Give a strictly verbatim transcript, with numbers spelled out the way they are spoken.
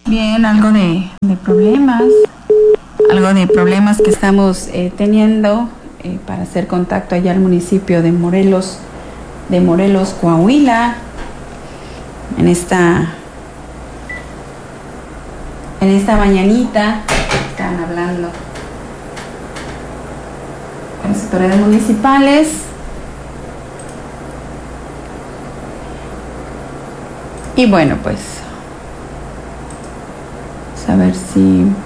Bien, algo de, de problemas, algo de problemas que estamos eh, teniendo eh, para hacer contacto allá al municipio de Morelos, de Morelos, Coahuila, en esta, en esta mañanita estaban hablando con las autoridades municipales. Y bueno, pues a ver si